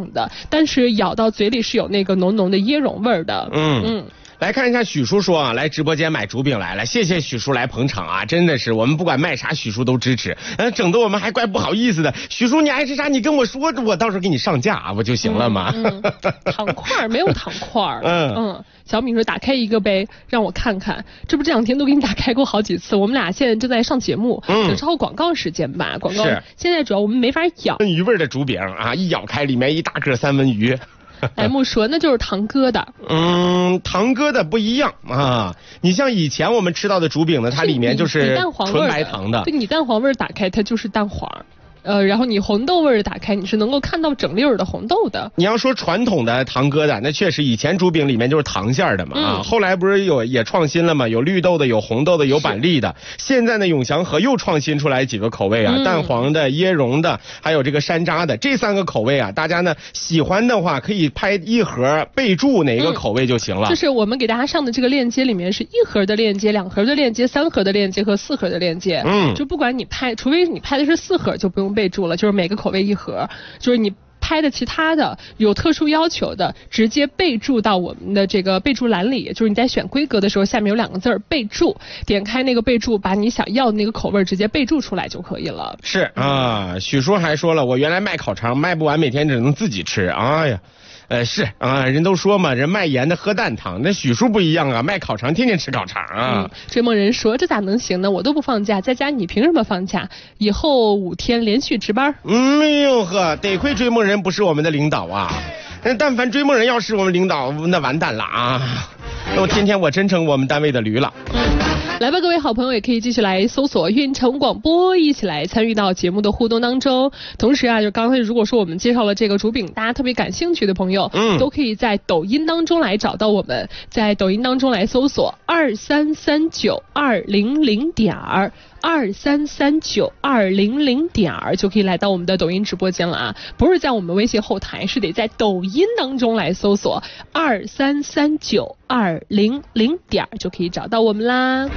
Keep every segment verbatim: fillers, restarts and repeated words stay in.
样的，但是咬到嘴里是有那个浓浓的椰蓉味儿的。 嗯嗯。来看一下许叔说啊，来直播间买竹饼来了，谢谢许叔来捧场啊，真的是我们不管卖啥许叔都支持，呃，整得我们还怪不好意思的。许叔你爱吃啥你跟我说，我到时候给你上架不就行了吗？ 嗯嗯、糖块没有糖块。嗯嗯，小米说打开一个呗，让我看看，这不这两天都给你打开过好几次，我们俩现在正在上节目，嗯，有时候广告时间吧，广告现在主要我们没法咬。 三文鱼味的竹饼啊，一咬开里面一大个三文鱼。 来木说那就是糖疙瘩。 嗯，糖疙瘩不一样啊，你像以前我们吃到的竹饼呢，它里面就是纯白糖的， 对，你蛋黄味打开它就是蛋黄。呃，然后你红豆味儿打开，你是能够看到整粒儿的红豆的。 你要说传统的糖疙瘩，那确实以前竹饼里面就是糖馅的嘛、嗯、啊，后来不是有也创新了嘛，有绿豆的，有红豆的，有板栗的。现在呢，永祥和又创新出来几个口味啊，嗯、蛋黄的、椰蓉的，还有这个山楂的，这三个口味啊，大家呢喜欢的话可以拍一盒，备注哪个口味就行了。 嗯、就是我们给大家上的这个链接里面是一盒的链接、两盒的链接、三盒的链接和四盒的链接。嗯，就不管你拍，除非你拍的是四盒，就不用备注了，就是每个口味一盒，就是你拍的其他的有特殊要求的，直接备注到我们的这个备注栏里，就是你在选规格的时候，下面有两个字儿备注，点开那个备注，把你想要的那个口味直接备注出来就可以了。 是啊，许叔还说了，我原来卖烤肠卖不完，每天只能自己吃，哎呀。呃是啊，人都说嘛，人卖盐的喝蛋汤，那许叔不一样啊，卖烤肠天天吃烤肠啊。 嗯、追梦人说这咋能行呢？我都不放假，在家你凭什么放假？以后五天连续值班。 嗯，没有呵，得亏追梦人不是我们的领导啊，但凡追梦人要是我们领导，那完蛋了啊！我天天我真成我们单位的驴了。 嗯，来吧，各位好朋友也可以继续来搜索运城广播，一起来参与到节目的互动当中。同时啊，就刚才如果说我们介绍了这个竹饼，大家特别感兴趣的朋友，嗯，都可以在抖音当中来找到我们，在抖音当中来搜索二三三九二零零点儿。二三三九二零零点儿就可以来到我们的抖音直播间了啊！不是在我们微信后台，是得在抖音当中来搜索二三三九二零零点儿就可以找到我们啦。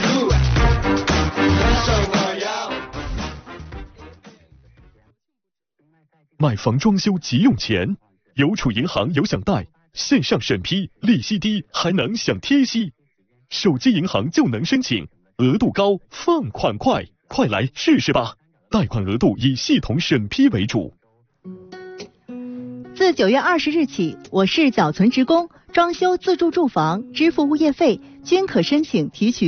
买房装修急用钱，邮储银行有享贷，线上审批，利息低，还能享贴息，手机银行就能申请。额度高，放款快，快来试试吧！贷款额度以系统审批为主。 自九月二十日起，我市缴存职工装修自住住房支付物业费均可申请提取